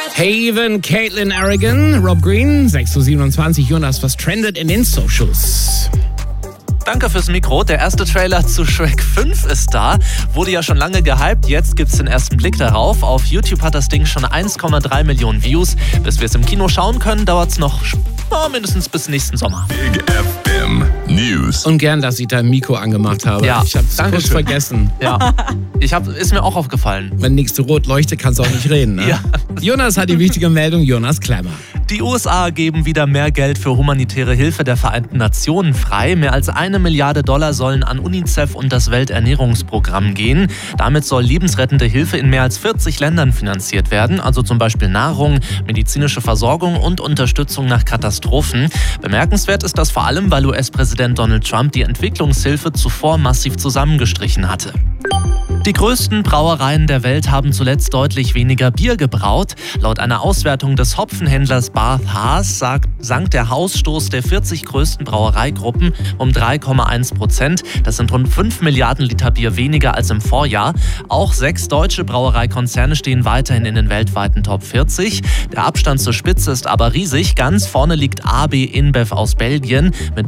Haven, Caitlin Arrigan, Rob Green, 6:27 Uhr. Jonas, was trendet in den Socials? Danke fürs Mikro. Der erste Trailer zu Shrek 5 ist da. Wurde ja schon lange gehypt. Jetzt gibt's den ersten Blick darauf. Auf YouTube hat das Ding schon 1,3 Millionen Views. Bis wir es im Kino schauen können, dauert's noch mindestens bis nächsten Sommer. Big FM News. Und gern, dass ich da Mikro angemacht habe. Ja, ich hab's kurz vergessen. Ja, ist mir auch aufgefallen. Wenn nichts so rot leuchtet, kannst du auch nicht reden, ne? Ja. Jonas hat die wichtige Meldung. Jonas Klemmer. Die USA geben wieder mehr Geld für humanitäre Hilfe der Vereinten Nationen frei. Mehr als $1 Milliarde sollen an UNICEF und das Welternährungsprogramm gehen. Damit soll lebensrettende Hilfe in mehr als 40 Ländern finanziert werden. Also zum Beispiel Nahrung, medizinische Versorgung und Unterstützung nach Katastrophen. Bemerkenswert ist das vor allem, weil US-Präsident Donald Trump die Entwicklungshilfe zuvor massiv zusammengestrichen hatte. Die größten Brauereien der Welt haben zuletzt deutlich weniger Bier gebraut. Laut einer Auswertung des Hopfenhändlers Bath Haas sank der Hausstoß der 40 größten Brauereigruppen um 3,1%. Das sind rund 5 Milliarden Liter Bier weniger als im Vorjahr. Auch 6 deutsche Brauereikonzerne stehen weiterhin in den weltweiten Top 40. Der Abstand zur Spitze ist aber riesig. Ganz vorne liegt AB InBev aus Belgien mit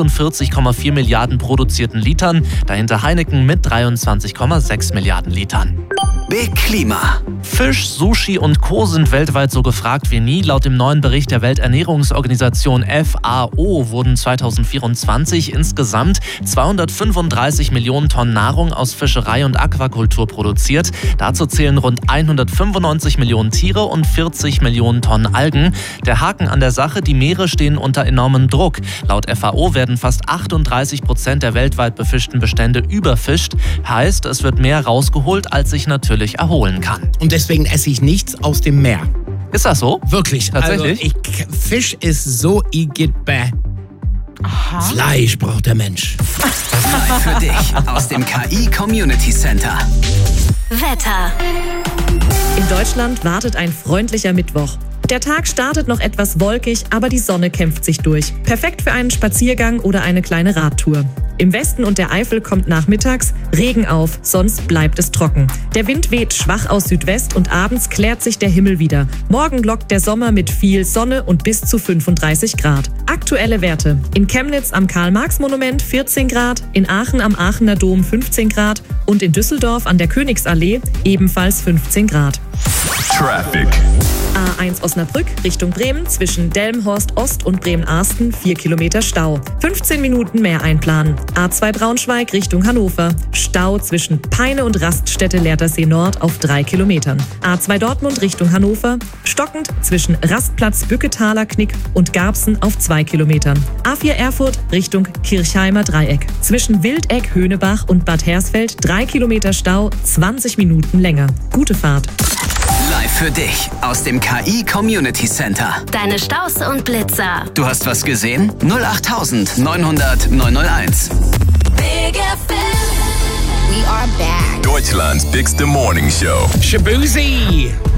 48,4 Milliarden produzierten Litern. Dahinter Heineken mit 23,6 Milliarden Litern. Big Klima. Fisch, Sushi und Co. sind weltweit so gefragt wie nie. Laut dem neuen Bericht der Welternährungsorganisation FAO wurden 2024 insgesamt 235 Millionen Tonnen Nahrung aus Fischerei und Aquakultur produziert. Dazu zählen rund 195 Millionen Tiere und 40 Millionen Tonnen Algen. Der Haken an der Sache, die Meere stehen unter enormem Druck. Laut FAO werden fast 38% der weltweit befischten Bestände überfischt. Heißt, es wird mehr rausgeholt, als sich natürlich erholen kann. Und deswegen esse ich nichts aus dem Meer. Ist das so? Wirklich. Tatsächlich? Also Fisch ist so igitt-bäh. Fleisch braucht der Mensch. Live für dich aus dem KI Community Center. Wetter. In Deutschland wartet ein freundlicher Mittwoch. Der Tag startet noch etwas wolkig, aber die Sonne kämpft sich durch. Perfekt für einen Spaziergang oder eine kleine Radtour. Im Westen und der Eifel kommt nachmittags Regen auf, sonst bleibt es trocken. Der Wind weht schwach aus Südwest und abends klärt sich der Himmel wieder. Morgen lockt der Sommer mit viel Sonne und bis zu 35 Grad. Aktuelle Werte: in Chemnitz am Karl-Marx-Monument 14 Grad, in Aachen am Aachener Dom 15 Grad und in Düsseldorf an der Königsallee ebenfalls 15 Grad. Traffic. A1 Osnabrück Richtung Bremen zwischen Delmenhorst Ost und Bremen-Arsten 4 Kilometer Stau. 15 Minuten mehr einplanen. A2 Braunschweig Richtung Hannover. Stau zwischen Peine und Raststätte Lehrtersee Nord auf 3 Kilometern. A2 Dortmund Richtung Hannover. Stockend zwischen Rastplatz Bücketaler Knick und Garbsen auf 2 Kilometern. A4 Erfurt Richtung Kirchheimer Dreieck. Zwischen Wildeck, Höhnebach und Bad Hersfeld 3 Kilometer Stau, 20 Minuten länger. Gute Fahrt. Live für dich aus dem KI Community Center. Deine Staus und Blitzer. Du hast was gesehen? 08900 901. Big FM. We are back. Deutschland's bigste Morning Show. Shabuzi.